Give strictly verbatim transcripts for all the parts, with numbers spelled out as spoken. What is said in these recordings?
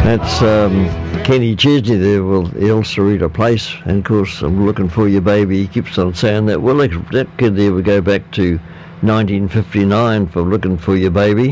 That's um, Kenny Chesney there with El Cerrito Place, and of course I'm looking for your baby. He keeps on saying that. Well, that kid there would go back to nineteen fifty-nine for Looking for Your Baby.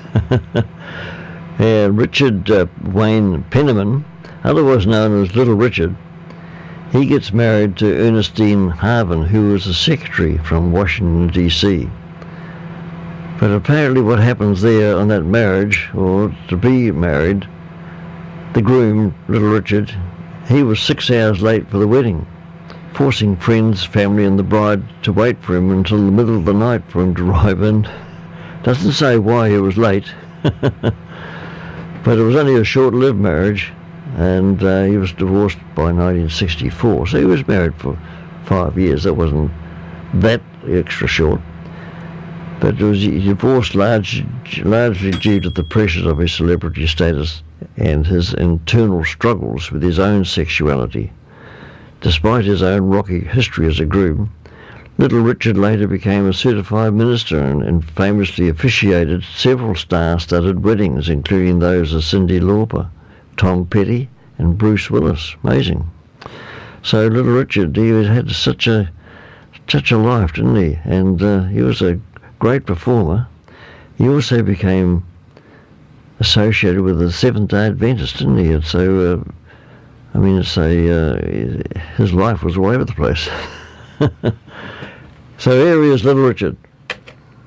And Richard uh, Wayne Penniman, otherwise known as Little Richard, he gets married to Ernestine Harvin, who was a secretary from Washington, D C But apparently what happens there on that marriage, or to be married, the groom, Little Richard, he was six hours late for the wedding, forcing friends, family and the bride to wait for him until the middle of the night for him to arrive in. Doesn't say why he was late, but it was only a short-lived marriage, and uh, he was divorced by nineteen sixty-four, so he was married for five years. That wasn't that extra short. But it was he divorced large, largely due to the pressures of his celebrity status and his internal struggles with his own sexuality. Despite his own rocky history as a groom, Little Richard later became a certified minister and, and famously officiated several star-studded weddings, including those of Cyndi Lauper, Tom Petty and Bruce Willis. Amazing. So Little Richard, he had such a such a life, didn't he? And uh, he was a great performer. He also became associated with the Seventh-day Adventists, didn't he? And so, uh, I mean, it's a, uh, his life was all over the place. So here he is, Little Richard.